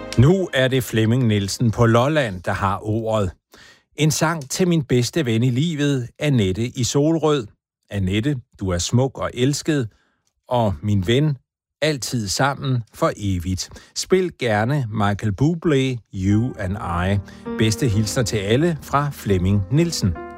Nu er det Flemming Nielsen på Lolland, der har ordet. En sang til min bedste ven i livet, Annette i Solrød. Annette, du er smuk og elsket, og min ven, altid sammen for evigt. Spil gerne Michael Bublé, You and I. Bedste hilsner til alle fra Flemming Nielsen.